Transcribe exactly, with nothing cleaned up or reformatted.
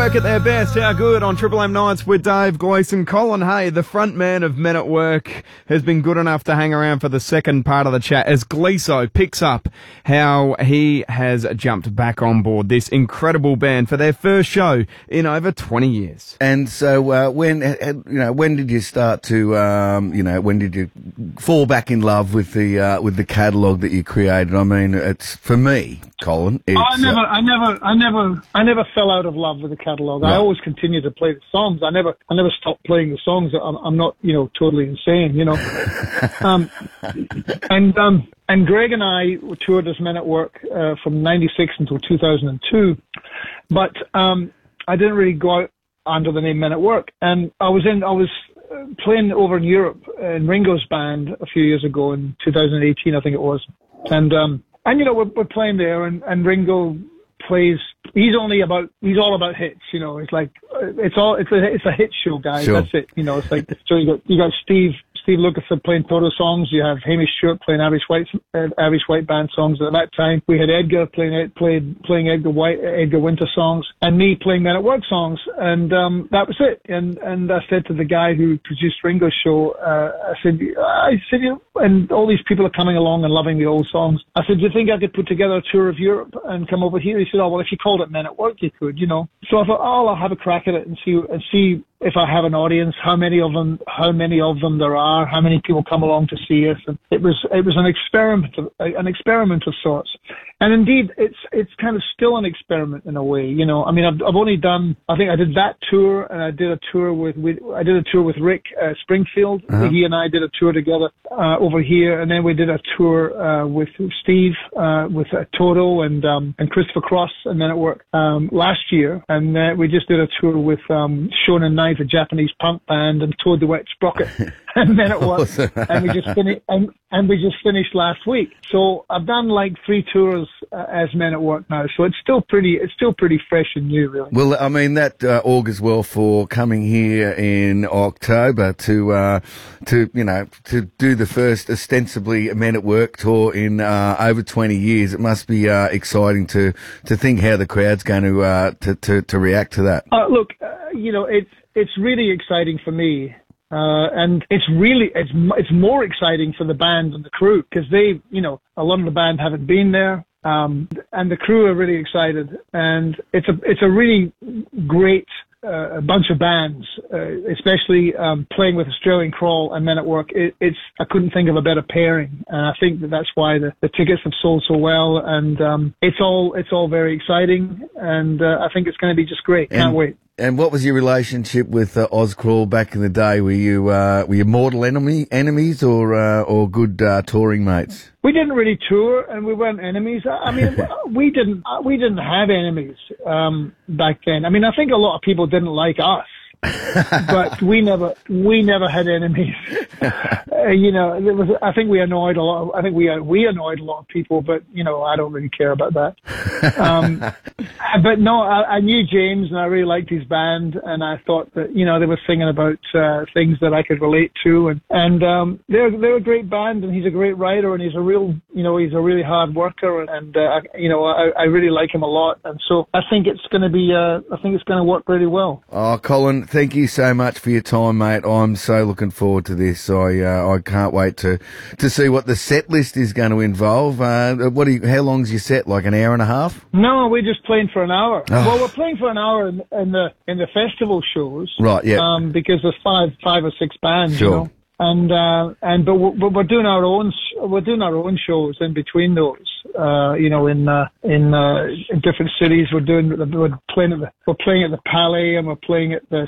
Work at their best. How good on Triple M Nights with Dave Gleeson. Colin Hay, the front man of Men at Work, has been good enough to hang around for the second part of the chat as Gleeso picks up how he has jumped back on board this incredible band for their first show in over twenty years. And so, uh, when you know, when did you start to, um, you know, when did you fall back in love with the uh, with the catalogue that you created? I mean, it's for me, Colin. It's, I never, uh, I never, I never, I never fell out of love with the catalogue. Right. I always continued to play the songs. I never, I never stopped playing the songs. I'm, I'm not, you know, totally insane, you know. um, and um, and Greg and I toured as Men at Work uh, from ninety-six until two thousand two, but um, I didn't really go out under the name Men at Work. And I was in, I was playing over in Europe in Ringo's band a few years ago in two thousand eighteen, I think it was, and um, and you know we're, we're playing there, and, and Ringo plays. He's only about. He's all about hits. You know, it's like it's all. It's a it's a hit show, guys. Sure. That's it. You know, it's like so you got you got Steve Steve Lukather playing Toto songs. You have Hamish Stewart playing Irish White uh, Irish White Band songs. At that time, we had Edgar playing played playing Edgar White Edgar Winter songs, and me playing Men at Work songs, and um, that was it. And and I said to the guy who produced Ringo's show, uh, I said, I said, you know, and all these people are coming along and loving the old songs. I said, do you think I could put together a tour of Europe and come over here? He said, oh well, if you called it Men at Work, you could, you know. So I thought, oh, I'll have a crack at it and see and see if I have an audience, how many of them, how many of them there are, how many people come along to see us. And it was, it was an experiment, of, an experiment of sorts. And indeed, it's, it's kind of still an experiment in a way, you know. I mean, I've, I've only done, I think I did that tour, and I did a tour with, with I did a tour with Rick uh, Springfield. Uh-huh. He and I did a tour together uh, over here, and then we did a tour uh, with Steve, uh, with uh, Toto and um, and Christopher Cross, and Men at Work um, last year, and uh, we just did a tour with um, Shonen Knight, a Japanese punk band, and Toad the Wet Sprocket, and Men at Work, and we just finished, and, and we just finished last week. So I've done like three tours uh, as Men at Work now, so it's still pretty, it's still pretty fresh and new, really. Well, I mean that uh, augurs well for coming here in October to, uh, to you know, to do the first ostensibly Men at Work tour in uh, over twenty years. It must be uh, exciting to to think how the crowd's going to uh, to, to to react to that. Uh, look, uh, you know, it's it's really exciting for me. Uh, and it's really, it's, it's more exciting for the band and the crew, because they, you know, a lot of the band haven't been there. Um, and the crew are really excited, and it's a, it's a really great, uh, bunch of bands, uh, especially, um, playing with Australian Crawl and Men at Work. It, it's, I couldn't think of a better pairing. And I think that that's why the, the tickets have sold so well. And, um, it's all, it's all very exciting. And, uh, I think it's going to be just great. Can't and- wait. And what was your relationship with uh, Oz Crawl back in the day? Were you uh, were you mortal enemy enemies or uh, or good uh, touring mates? We didn't really tour, and we weren't enemies. I mean, we didn't we didn't have enemies um, back then. I mean, I think a lot of people didn't like us. But we never, we never had enemies. uh, you know, it was. I think we annoyed a lot. Of, I think we uh, we annoyed a lot of people. But you know, I don't really care about that. Um, but no, I, I knew James, and I really liked his band, and I thought that you know they were singing about uh, things that I could relate to, and and um, they're they're a great band, and he's a great writer, and he's a real, you know, he's a really hard worker, and, and uh, you know, I, I really like him a lot, and so I think it's going to be, uh, I think it's going to work really well. Oh, Colin, thank you so much for your time, mate. I'm so looking forward to this. I uh, I can't wait to to see what the set list is going to involve. Uh, what do you, how long's your set? Like an hour and a half? No, we're just playing for an hour. Oh. Well, we're playing for an hour in, in the in the festival shows, right? Yeah. Um, because there's five five or six bands, sure. you know. And uh, and but we're, we're doing our own we're doing our own shows in between those. Uh, you know, in uh, in uh, in different cities. We're doing we're playing at the we're playing at the Palais, and we're playing at the